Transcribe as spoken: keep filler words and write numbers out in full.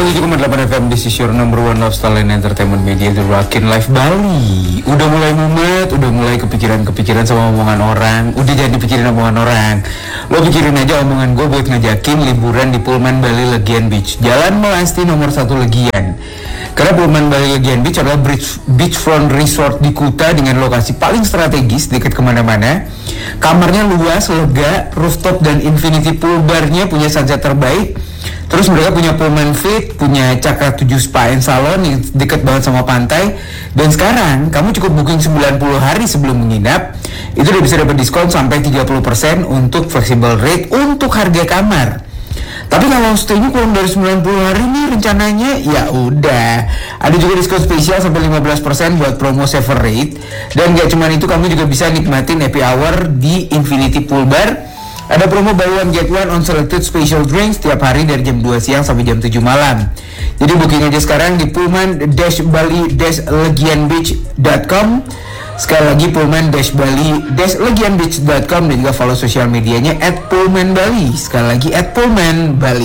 tujuh koma delapan F M, this is your number one lifestyle and entertainment media, The Rockin' Life Bali. Udah mulai mumet, udah mulai kepikiran-kepikiran sama omongan orang. Udah jadi pikirin omongan orang. Lo pikirin aja omongan gue buat ngajakin liburan di Pullman Bali Legian Beach, Jalan Melasti nomor satu Legian. Karena Pullman Bali Legian Beach adalah beach, beachfront resort di Kuta dengan lokasi paling strategis dekat kemana-mana. Kamarnya luas, lega, rooftop dan infinity pool barnya punya sunset terbaik. Terus mereka punya Pullman Fit, punya Cakra tujuh Spa and Salon yang dekat banget sama pantai. Dan sekarang kamu cukup booking sembilan puluh hari sebelum menginap, itu udah bisa dapat diskon sampai tiga puluh persen untuk flexible rate untuk harga kamar. Tapi kalau stay-nya kurang dari sembilan puluh hari nih rencananya, ya udah. Ada juga diskon spesial sampai lima belas persen buat promo saver rate. Dan gak cuma itu, kamu juga bisa nikmatin happy hour di Infinity Pool Bar. Ada promo buy one get one on selected special drinks tiap hari dari jam dua siang sampai jam tujuh malam. Jadi booking aja sekarang di pullman-bali-legian beach dot com. Sekali lagi pullman-bali-legian beach dot com dan juga follow sosial medianya at pullman bali. Sekali lagi at pullman bali.